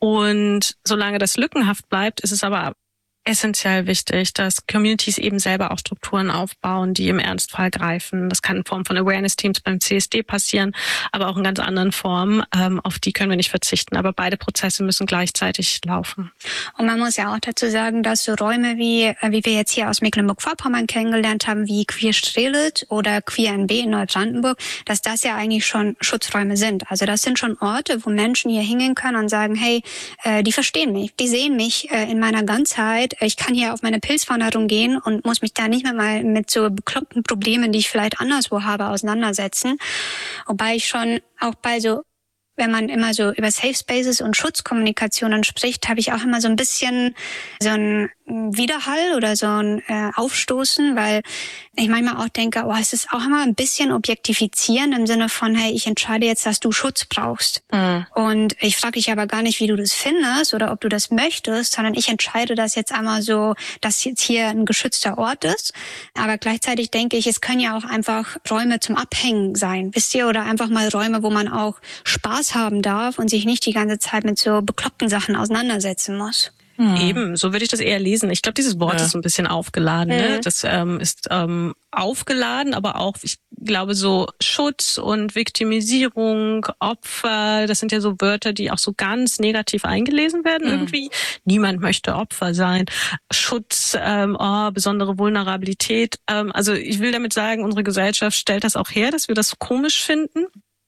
Und solange das lückenhaft bleibt, ist es aber essentiell wichtig, dass Communities eben selber auch Strukturen aufbauen, die im Ernstfall greifen. Das kann in Form von Awareness-Teams beim CSD passieren, aber auch in ganz anderen Formen. Auf die können wir nicht verzichten. Aber beide Prozesse müssen gleichzeitig laufen. Und man muss ja auch dazu sagen, dass so Räume wie wir jetzt hier aus Mecklenburg-Vorpommern kennengelernt haben, wie Queer Strelitz oder Queer NB in Neubrandenburg, dass das ja eigentlich schon Schutzräume sind. Also das sind schon Orte, wo Menschen hier hingehen können und sagen, hey, die verstehen mich, die sehen mich in meiner Ganzheit. Ich kann hier auf meine Pilzwanderung gehen und muss mich da nicht mehr mal mit so bekloppten Problemen, die ich vielleicht anderswo habe, auseinandersetzen. Wobei ich schon auch bei so, wenn man immer so über Safe Spaces und Schutzkommunikationen spricht, habe ich auch immer so ein bisschen so ein Widerhall oder so ein Aufstoßen, weil ich manchmal auch denke, oh, es ist auch immer ein bisschen objektifizieren im Sinne von, hey, ich entscheide jetzt, dass du Schutz brauchst. Mhm. Und ich frage dich aber gar nicht, wie du das findest oder ob du das möchtest, sondern ich entscheide das jetzt einmal so, dass jetzt hier ein geschützter Ort ist. Aber gleichzeitig denke ich, es können ja auch einfach Räume zum Abhängen sein, wisst ihr? Oder einfach mal Räume, wo man auch Spaß haben darf und sich nicht die ganze Zeit mit so bekloppten Sachen auseinandersetzen muss. Eben, so würde ich das eher lesen. Ich glaube, dieses Wort ist so ein bisschen aufgeladen. Ne? Das ist aufgeladen, aber auch, ich glaube, so Schutz und Viktimisierung, Opfer, das sind ja so Wörter, die auch so ganz negativ eingelesen werden irgendwie. Niemand möchte Opfer sein. Schutz, besondere Vulnerabilität. Also ich will damit sagen, unsere Gesellschaft stellt das auch her, dass wir das so komisch finden.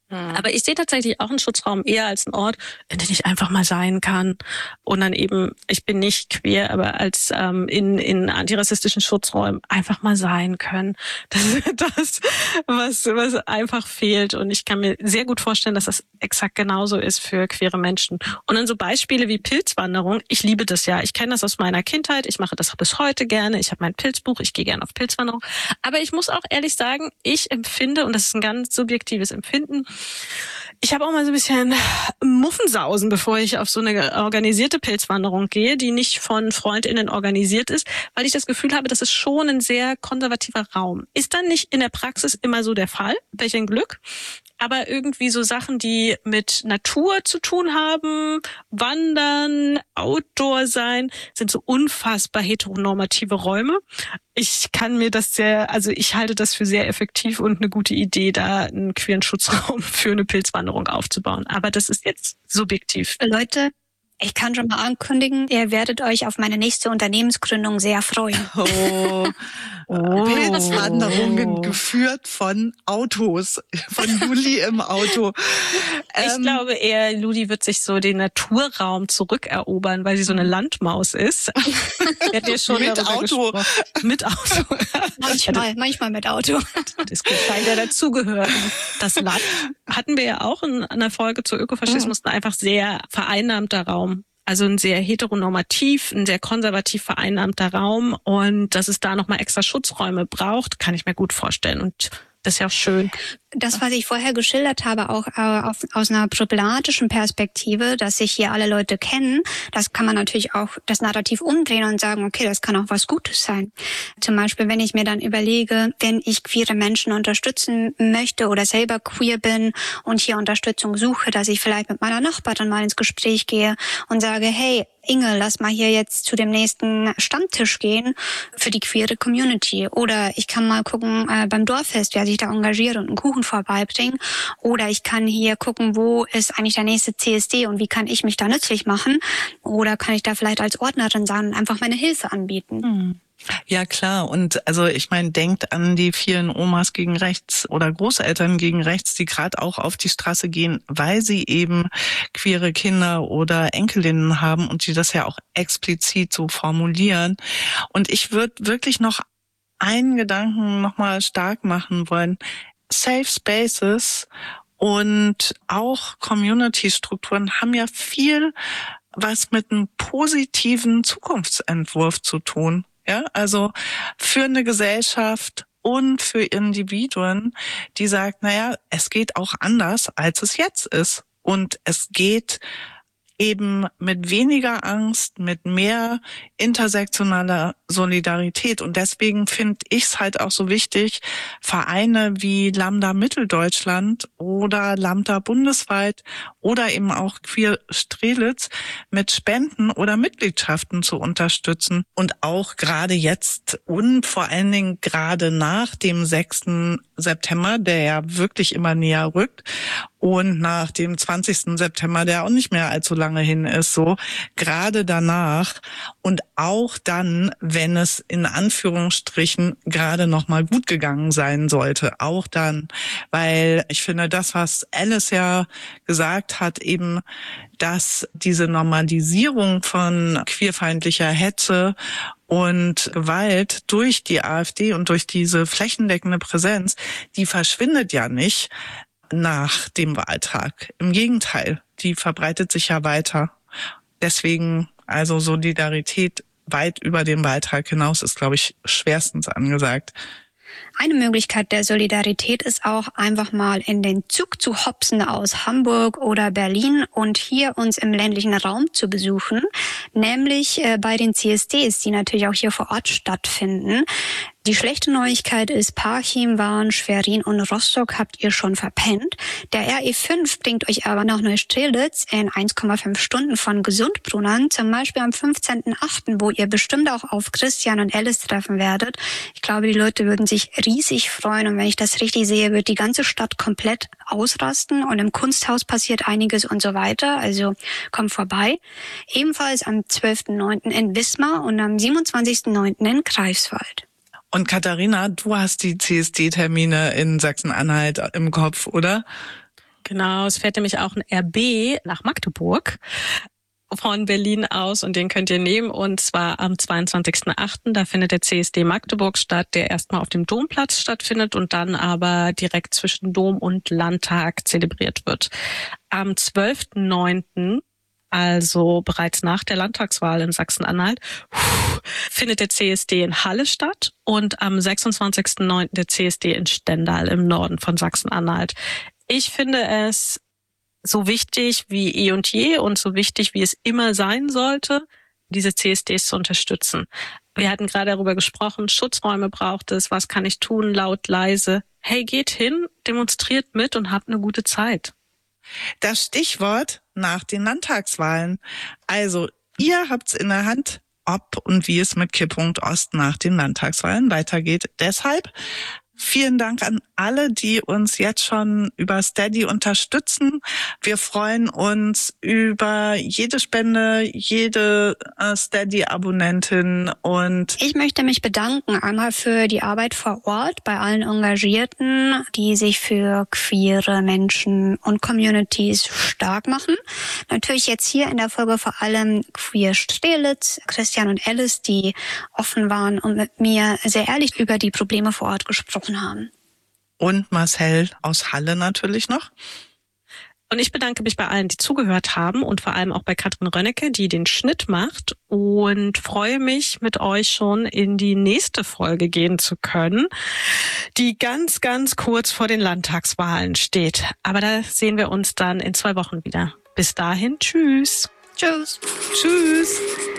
Aber ich sehe tatsächlich auch einen Schutzraum eher als einen Ort, in dem ich einfach mal sein kann. Und dann eben, ich bin nicht queer, aber als in antirassistischen Schutzräumen einfach mal sein können. Das ist das, was einfach fehlt. Und ich kann mir sehr gut vorstellen, dass das exakt genauso ist für queere Menschen. Und dann so Beispiele wie Pilzwanderung. Ich liebe das ja. Ich kenne das aus meiner Kindheit. Ich mache das bis heute gerne. Ich habe mein Pilzbuch. Ich gehe gerne auf Pilzwanderung. Aber ich muss auch ehrlich sagen, ich empfinde, und das ist ein ganz subjektives Empfinden, ich habe auch mal so ein bisschen Muffensausen, bevor ich auf so eine organisierte Pilzwanderung gehe, die nicht von FreundInnen organisiert ist, weil ich das Gefühl habe, das ist schon ein sehr konservativer Raum. Ist dann nicht in der Praxis immer so der Fall, welch ein Glück, aber irgendwie so Sachen, die mit Natur zu tun haben, Wandern, Outdoor sein, sind so unfassbar heteronormative Räume. Ich kann mir das ich halte das für sehr effektiv und eine gute Idee, da einen queeren Schutzraum für eine Pilzwanderung aufzubauen. Aber das ist jetzt subjektiv. Leute, ich kann schon mal ankündigen, ihr werdet euch auf meine nächste Unternehmensgründung sehr freuen. Pilzwanderungen geführt von Autos, von Juli im Auto. Ich glaube eher, Ludi wird sich so den Naturraum zurückerobern, weil sie so eine Landmaus ist. Hat ja schon mit Auto. Mit Auto. Manchmal mit Auto. Das scheint ja dazugehören. Das Land hatten wir ja auch in einer Folge zu Ökofaschismus, einfach sehr vereinnahmter Raum. Also ein sehr heteronormativ, ein sehr konservativ vereinnahmter Raum. Und dass es da nochmal extra Schutzräume braucht, kann ich mir gut vorstellen. Und das ist ja auch schön. Das, was ich vorher geschildert habe, auch aus einer problematischen Perspektive, dass sich hier alle Leute kennen, das kann man natürlich auch das Narrativ umdrehen und sagen, okay, das kann auch was Gutes sein. Zum Beispiel, wenn ich mir dann überlege, wenn ich queere Menschen unterstützen möchte oder selber queer bin und hier Unterstützung suche, dass ich vielleicht mit meiner Nachbarin mal ins Gespräch gehe und sage, hey, Inge, lass mal hier jetzt zu dem nächsten Stammtisch gehen für die queere Community. Oder ich kann mal gucken beim Dorffest, wer sich da engagiert und einen Kuchen vorbeibringen. Oder ich kann hier gucken, wo ist eigentlich der nächste CSD und wie kann ich mich da nützlich machen. Oder kann ich da vielleicht als Ordnerin sein und einfach meine Hilfe anbieten. Ja, klar. Und also ich meine, denkt an die vielen Omas gegen rechts oder Großeltern gegen rechts, die gerade auch auf die Straße gehen, weil sie eben queere Kinder oder Enkelinnen haben und die das ja auch explizit so formulieren. Und ich würde wirklich noch einen Gedanken nochmal stark machen wollen. Safe Spaces und auch Community-Strukturen haben ja viel was mit einem positiven Zukunftsentwurf zu tun. Ja, also für eine Gesellschaft und für Individuen, die sagt, naja, es geht auch anders, als es jetzt ist. Und es geht eben mit weniger Angst, mit mehr intersektionaler Solidarität. Und deswegen finde ich es halt auch so wichtig, Vereine wie Lambda Mitteldeutschland oder Lambda bundesweit oder eben auch Queer Strelitz mit Spenden oder Mitgliedschaften zu unterstützen. Und auch gerade jetzt und vor allen Dingen gerade nach dem 6. September, der ja wirklich immer näher rückt, und nach dem 20. September, der auch nicht mehr allzu lange hin ist, so gerade danach und auch dann, wenn es in Anführungsstrichen gerade noch mal gut gegangen sein sollte, auch dann, weil ich finde, das, was Alice ja gesagt hat, eben, dass diese Normalisierung von queerfeindlicher Hetze und Gewalt durch die AfD und durch diese flächendeckende Präsenz, die verschwindet ja nicht nach dem Wahltag. Im Gegenteil, die verbreitet sich ja weiter. Deswegen also Solidarität weit über den Wahltag hinaus ist, glaube ich, schwerstens angesagt. Eine Möglichkeit der Solidarität ist auch einfach mal in den Zug zu hopsen aus Hamburg oder Berlin und hier uns im ländlichen Raum zu besuchen, nämlich bei den CSDs, die natürlich auch hier vor Ort stattfinden. Die schlechte Neuigkeit ist, Parchim, Waren, Schwerin und Rostock habt ihr schon verpennt. Der RE5 bringt euch aber nach Neustrelitz in 1,5 Stunden von Gesundbrunnen, zum Beispiel am 15.8., wo ihr bestimmt auch auf Christian und Alice treffen werdet. Ich glaube, die Leute würden sich riesig freuen und wenn ich das richtig sehe, wird die ganze Stadt komplett ausrasten und im Kunsthaus passiert einiges und so weiter. Also kommt vorbei. Ebenfalls am 12.9. in Wismar und am 27.9. in Greifswald. Und Katharina, du hast die CSD-Termine in Sachsen-Anhalt im Kopf, oder? Genau, es fährt nämlich auch ein RB nach Magdeburg von Berlin aus und den könnt ihr nehmen und zwar am 22.08. Da findet der CSD Magdeburg statt, der erstmal auf dem Domplatz stattfindet und dann aber direkt zwischen Dom und Landtag zelebriert wird. Am 12.09., also bereits nach der Landtagswahl in Sachsen-Anhalt, findet der CSD in Halle statt und am 26.09. der CSD in Stendal im Norden von Sachsen-Anhalt. Ich finde es so wichtig wie eh und je und so wichtig, wie es immer sein sollte, diese CSDs zu unterstützen. Wir hatten gerade darüber gesprochen, Schutzräume braucht es, was kann ich tun, laut, leise. Hey, geht hin, demonstriert mit und habt eine gute Zeit. Das Stichwort nach den Landtagswahlen. Also, ihr habt's in der Hand, ob und wie es mit Kipppunkt Ost nach den Landtagswahlen weitergeht. Deshalb vielen Dank an alle, die uns jetzt schon über Steady unterstützen. Wir freuen uns über jede Spende, jede Steady-Abonnentin und ich möchte mich bedanken einmal für die Arbeit vor Ort bei allen Engagierten, die sich für queere Menschen und Communities stark machen. Natürlich jetzt hier in der Folge vor allem Queer Strelitz, Christian und Alice, die offen waren und mit mir sehr ehrlich über die Probleme vor Ort gesprochen haben. Und Marcel aus Halle natürlich noch. Und ich bedanke mich bei allen, die zugehört haben und vor allem auch bei Katrin Rönnecke, die den Schnitt macht und freue mich, mit euch schon in die nächste Folge gehen zu können, die ganz, ganz kurz vor den Landtagswahlen steht. Aber da sehen wir uns dann in 2 Wochen wieder. Bis dahin, tschüss. Tschüss. Tschüss.